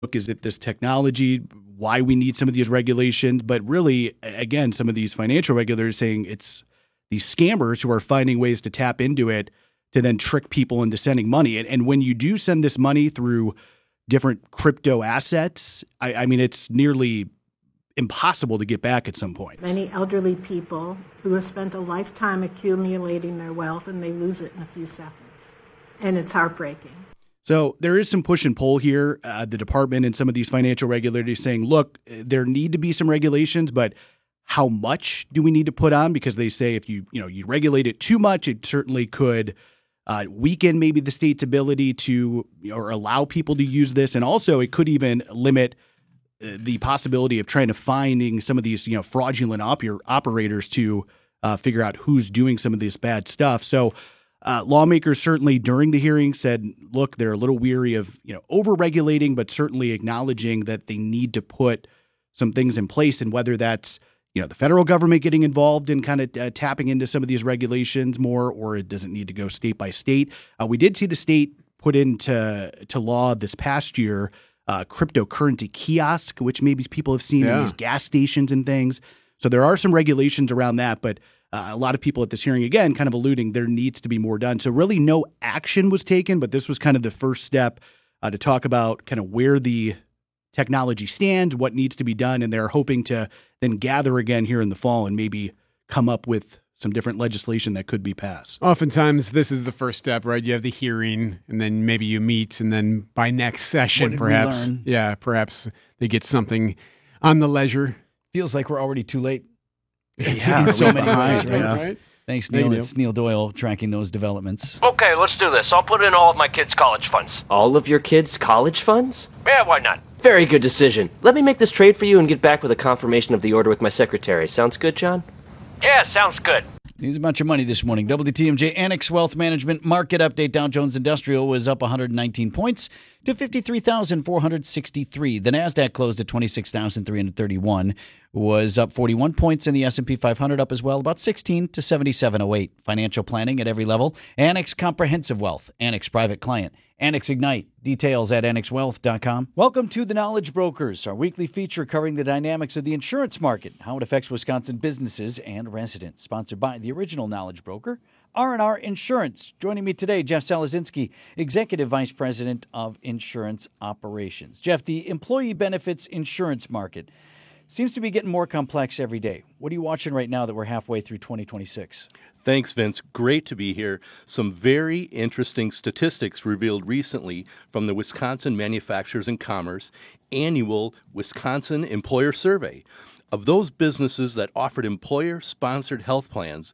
look, is it this technology? Why we need some of these regulations? But really, again, some of these financial regulators saying it's these scammers who are finding ways to tap into it to then trick people into sending money. And when you do send this money through different crypto assets, I mean, it's nearly impossible to get back at some point. Many elderly people who have spent a lifetime accumulating their wealth and they lose it in a few seconds. And it's heartbreaking. So there is some push and pull here. The department and some of these financial regulators saying, look, there need to be some regulations, but how much do we need to put on? Because they say if you regulate it too much, it certainly could weaken maybe the state's ability to or allow people to use this. And also it could even limit the possibility of trying to finding some of these fraudulent operators to figure out who's doing some of this bad stuff. So lawmakers certainly during the hearing said, look, they're a little weary of over-regulating, but certainly acknowledging that they need to put some things in place, and whether that's the federal government getting involved in kind of tapping into some of these regulations more, or it doesn't need to go state by state. We did see the state put into law this past year cryptocurrency kiosk, which maybe people have seen in these gas stations and things. So there are some regulations around that, but a lot of people at this hearing, again, kind of alluding there needs to be more done. So really no action was taken, but this was kind of the first step to talk about kind of where the technology stands, what needs to be done, and they're hoping to then gather again here in the fall and maybe come up with some different legislation that could be passed. Oftentimes, this is the first step, right? You have the hearing, and then maybe you meet, and then by next session, perhaps they get something on the leisure. Feels like we're already too late. Yeah, in so many ways, right? Right? Thanks, Neil. It's Neil Doyle tracking those developments. Okay, let's do this. I'll put in all of my kids' college funds. All of your kids' college funds? Yeah, why not? Very good decision. Let me make this trade for you and get back with a confirmation of the order with my secretary. Sounds good, John? Yeah, sounds good. News about your money this morning. WTMJ Annex Wealth Management Market Update. Dow Jones Industrial was up 119 points to 53,463. The NASDAQ closed at 26,331, was up 41 points, and the S&P 500 up as well, about 16 to 7708. Financial planning at every level. Annex Comprehensive Wealth, Annex Private Client, Annex Ignite. Details at annexwealth.com. Welcome to The Knowledge Brokers, our weekly feature covering the dynamics of the insurance market, how it affects Wisconsin businesses and residents. Sponsored by the original Knowledge Broker, R&R Insurance. Joining me today, Jeff Salazinski, Executive Vice President of Insurance Operations. Jeff, the employee benefits insurance market seems to be getting more complex every day. What are you watching right now that we're halfway through 2026? Thanks, Vince. Great to be here. Some very interesting statistics revealed recently from the Wisconsin Manufacturers and Commerce annual Wisconsin Employer Survey. Of those businesses that offered employer-sponsored health plans,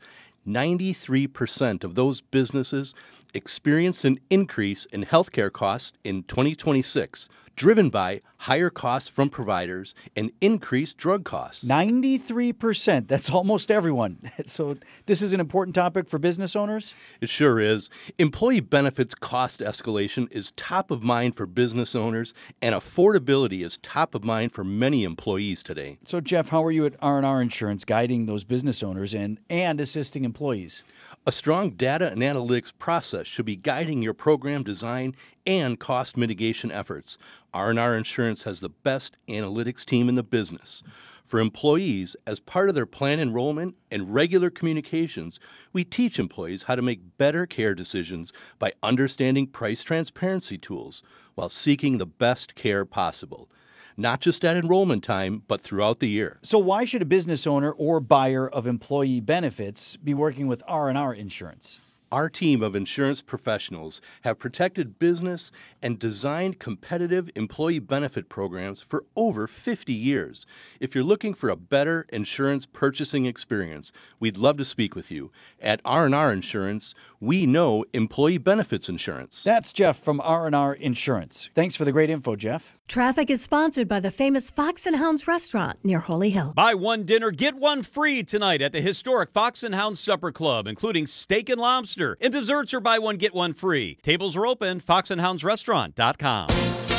93% of those businesses experienced an increase in healthcare costs in 2026, driven by higher costs from providers and increased drug costs. 93%. That's almost everyone. So this is an important topic for business owners? It sure is. Employee benefits cost escalation is top of mind for business owners, and affordability is top of mind for many employees today. So, Jeff, how are you at R&R Insurance guiding those business owners and assisting employees? A strong data and analytics process should be guiding your program design and cost mitigation efforts. R&R Insurance has the best analytics team in the business. For employees, as part of their plan enrollment and regular communications, we teach employees how to make better care decisions by understanding price transparency tools while seeking the best care possible. Not just at enrollment time, but throughout the year. So why should a business owner or buyer of employee benefits be working with R&R Insurance? Our team of insurance professionals have protected business and designed competitive employee benefit programs for over 50 years. If you're looking for a better insurance purchasing experience, we'd love to speak with you. At R&R Insurance, we know employee benefits insurance. That's Jeff from R&R Insurance. Thanks for the great info, Jeff. Traffic is sponsored by the famous Fox and Hounds restaurant near Holy Hill. Buy one dinner, get one free tonight at the historic Fox and Hounds Supper Club, including steak and lobster. And desserts are buy one, get one free. Tables are open, foxandhoundsrestaurant.com.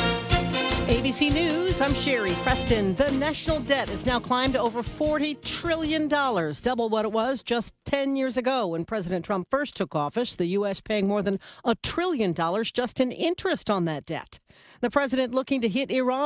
ABC News, I'm Sherry Preston. The national debt has now climbed to over $40 trillion, double what it was just 10 years ago when President Trump first took office, the U.S. paying more than $1 trillion just in interest on that debt. The president looking to hit Iran